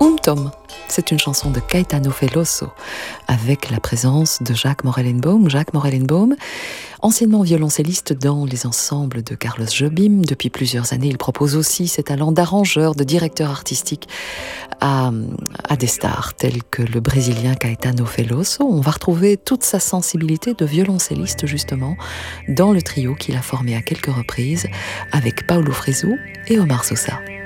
Tum Tum. C'est une chanson de Caetano Veloso avec la présence de Jacques Morellenbaum. Jacques Morellenbaum, anciennement violoncelliste dans les ensembles de Carlos Jobim. Depuis plusieurs années, il propose aussi ses talents d'arrangeur, de directeur artistique à des stars tels que le Brésilien Caetano Veloso. On va retrouver toute sa sensibilité de violoncelliste justement dans le trio qu'il a formé à quelques reprises avec Paulo Fresu et Omar Sosa.